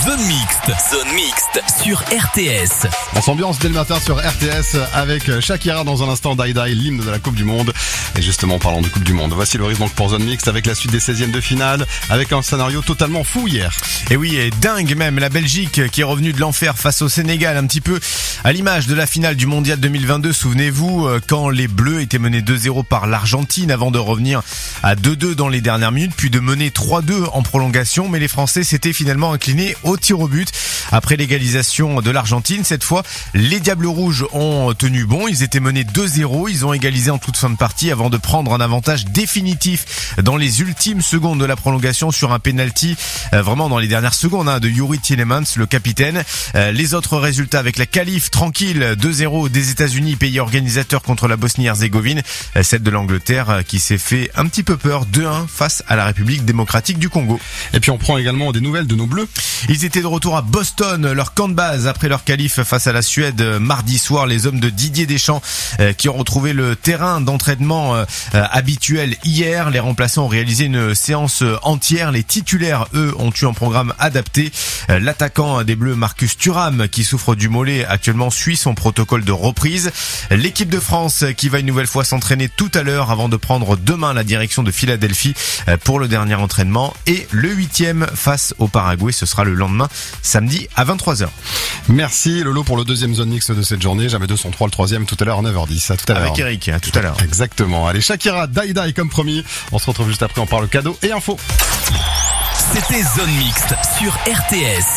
Zone Mixte sur RTS. On s'ambiance dès le matin sur RTS avec Shakira dans un instant, Die Die, l'hymne de la Coupe du Monde. Et justement, en parlant de Coupe du Monde, voici le risque donc pour Zone Mixte avec la suite des 16e de finale, avec un scénario totalement fou hier. Et oui, et dingue même, la Belgique qui est revenue de l'enfer face au Sénégal, un petit peu à l'image de la finale du Mondial 2022. Souvenez-vous, quand les Bleus étaient menés 2-0 par l'Argentine avant de revenir à 2-2 dans les dernières minutes, puis de mener 3-2 en prolongation. Mais les Français s'étaient finalement inclinés au tir au but. Après l'égalisation de l'Argentine, cette fois, les Diables Rouges ont tenu bon. Ils étaient menés 2-0. Ils ont égalisé en toute fin de partie avant de prendre un avantage définitif dans les ultimes secondes de la prolongation sur un penalty, vraiment dans les dernières secondes, de Youri Tielemans, le capitaine. Les autres résultats avec la qualif tranquille, 2-0 des États-Unis, pays organisateur contre la Bosnie-Herzégovine. Celle de l'Angleterre qui s'est fait un petit peu peur, 2-1 face à la République démocratique du Congo. Et puis on prend également des nouvelles de nos Bleus. Ils étaient de retour à Boston, leur camp de base après leur qualif face à la Suède mardi soir. Les hommes de Didier Deschamps qui ont retrouvé le terrain d'entraînement habituel hier. Les remplaçants ont réalisé une séance entière. Les titulaires, eux, ont eu un programme adapté. L'attaquant des Bleus, Marcus Thuram, qui souffre du mollet actuellement, suit son protocole de reprise. L'équipe de France qui va une nouvelle fois s'entraîner tout à l'heure avant de prendre demain la direction de Philadelphie pour le dernier entraînement. Et le 8e face au Paraguay, ce sera le lendemain, samedi à 23h. Merci Lolo pour le deuxième Zone Mixte de cette journée. Jamais 203, le troisième tout à l'heure à 9h10. À tout à l'heure. Avec Eric, à tout à l'heure. Exactement. Allez, Shakira, Die Die comme promis. On se retrouve juste après, on parle cadeau et info. C'était Zone Mixte sur RTS.